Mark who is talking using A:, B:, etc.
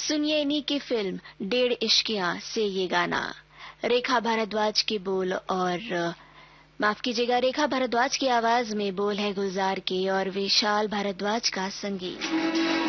A: सुनिए इन्हीं की फिल्म डेढ़ इश्कियां से ये गाना। रेखा भारद्वाज के बोल और माफ कीजिएगा, रेखा भारद्वाज की आवाज में बोल है गुलजार के और विशाल भारद्वाज का संगीत।